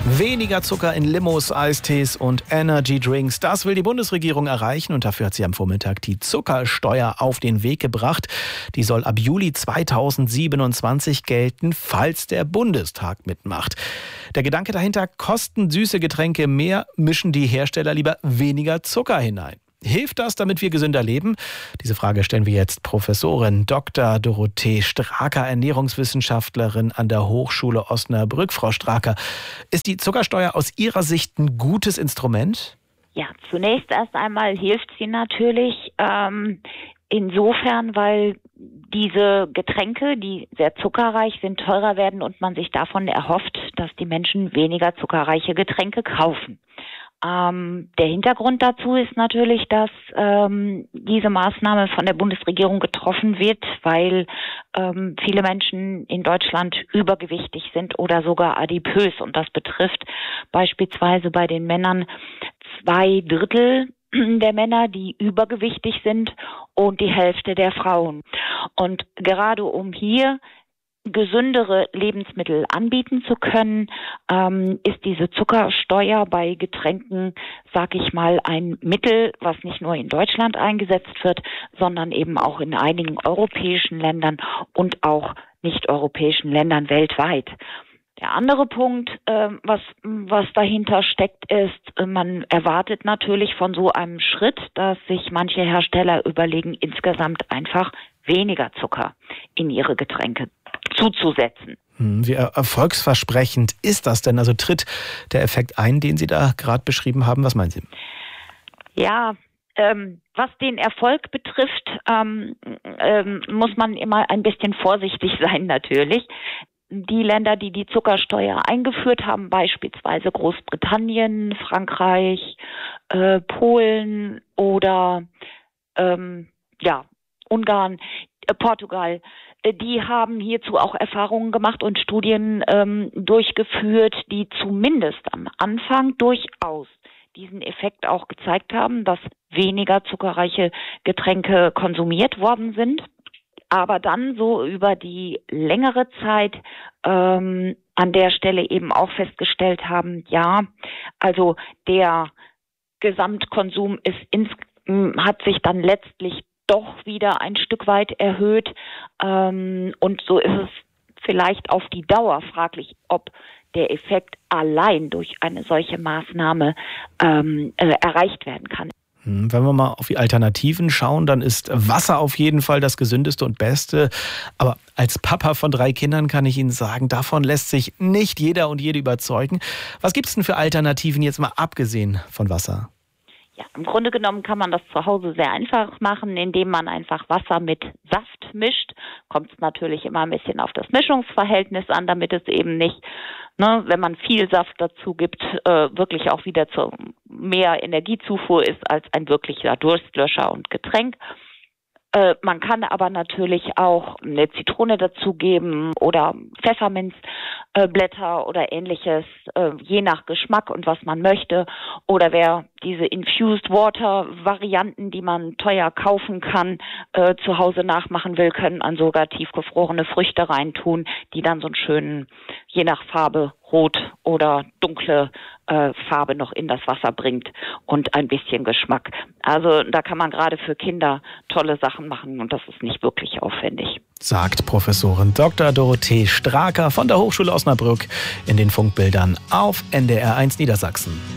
Weniger Zucker in Limos, Eistees und Energy Drinks. Das will die Bundesregierung erreichen und dafür hat sie am Vormittag die Zuckersteuer auf den Weg gebracht. Die soll ab Juli 2027 gelten, falls der Bundestag mitmacht. Der Gedanke dahinter: kosten süße Getränke mehr, mischen die Hersteller lieber weniger Zucker hinein. Hilft das, damit wir gesünder leben? Diese Frage stellen wir jetzt Professorin Dr. Dorothee Straker, Ernährungswissenschaftlerin an der Hochschule Osnabrück. Frau Straker, ist die Zuckersteuer aus Ihrer Sicht ein gutes Instrument? Ja, zunächst erst einmal hilft sie natürlich insofern, weil diese Getränke, die sehr zuckerreich sind, teurer werden und man sich davon erhofft, dass die Menschen weniger zuckerreiche Getränke kaufen. Der Hintergrund dazu ist natürlich, dass diese Maßnahme von der Bundesregierung getroffen wird, weil viele Menschen in Deutschland übergewichtig sind oder sogar adipös. Und das betrifft beispielsweise bei den Männern 2/3 der Männer, die übergewichtig sind, und die Hälfte der Frauen. Und gerade um hier gesündere Lebensmittel anbieten zu können, ist diese Zuckersteuer bei Getränken, sag ich mal, ein Mittel, was nicht nur in Deutschland eingesetzt wird, sondern eben auch in einigen europäischen Ländern und auch nicht-europäischen Ländern weltweit. Der andere Punkt, was dahinter steckt, ist, man erwartet natürlich von so einem Schritt, dass sich manche Hersteller überlegen, insgesamt einfach weniger Zucker in ihre Getränke zuzusetzen. Wie erfolgsversprechend ist das denn? Also tritt der Effekt ein, den Sie da gerade beschrieben haben? Was meinen Sie? Ja, was den Erfolg betrifft, muss man immer ein bisschen vorsichtig sein natürlich. Die Länder, die die Zuckersteuer eingeführt haben, beispielsweise Großbritannien, Frankreich, Polen oder Ungarn, Portugal, die haben hierzu auch Erfahrungen gemacht und Studien durchgeführt, die zumindest am Anfang durchaus diesen Effekt auch gezeigt haben, dass weniger zuckerreiche Getränke konsumiert worden sind. Aber dann so über die längere Zeit an der Stelle eben auch festgestellt haben, ja, also der Gesamtkonsum hat sich dann letztlich doch wieder ein Stück weit erhöht. Und so ist es vielleicht auf die Dauer fraglich, ob der Effekt allein durch eine solche Maßnahme erreicht werden kann. Wenn wir mal auf die Alternativen schauen, dann ist Wasser auf jeden Fall das gesündeste und beste. Aber als Papa von 3 Kindern kann ich Ihnen sagen, davon lässt sich nicht jeder und jede überzeugen. Was gibt es denn für Alternativen jetzt mal abgesehen von Wasser? Ja, im Grunde genommen kann man das zu Hause sehr einfach machen, indem man einfach Wasser mit Saft mischt. Kommt es natürlich immer ein bisschen auf das Mischungsverhältnis an, damit es eben nicht, wenn man viel Saft dazu gibt, wirklich auch wieder zu mehr Energiezufuhr ist als ein wirklicher Durstlöscher und Getränk. Man kann aber natürlich auch eine Zitrone dazugeben oder Pfefferminzblätter oder ähnliches, je nach Geschmack und was man möchte. Oder wer diese Infused Water Varianten, die man teuer kaufen kann, zu Hause nachmachen will, können man sogar tiefgefrorene Früchte reintun, die dann so einen schönen, je nach Farbe, rot oder dunkle Farbe noch in das Wasser bringt und ein bisschen Geschmack. Also da kann man gerade für Kinder tolle Sachen machen und das ist nicht wirklich aufwendig. Sagt Professorin Dr. Dorothee Straker von der Hochschule Osnabrück in den Funkbildern auf NDR1 Niedersachsen.